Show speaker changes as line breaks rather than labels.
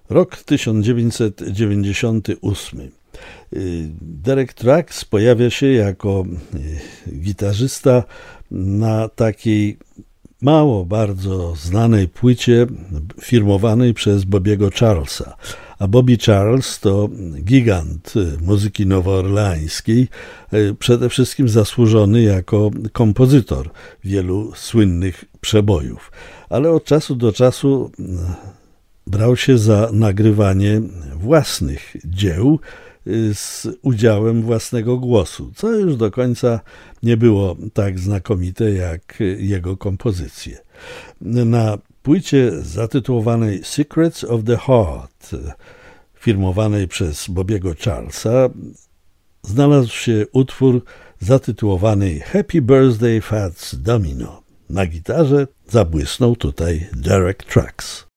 Rok 1998. Derek Trucks pojawia się jako gitarzysta na takiej mało bardzo znanej płycie firmowanej przez Bobbiego Charlesa. A Bobby Charles to gigant muzyki nowoorleańskiej, przede wszystkim zasłużony jako kompozytor wielu słynnych przebojów. Ale od czasu do czasu brał się za nagrywanie własnych dzieł z udziałem własnego głosu, co już do końca nie było tak znakomite jak jego kompozycje. Na płycie zatytułowanej Secrets of the Heart, firmowanej przez Bobbiego Charlesa, znalazł się utwór zatytułowany Happy Birthday Fats Domino. Na gitarze zabłysnął tutaj Derek Trucks.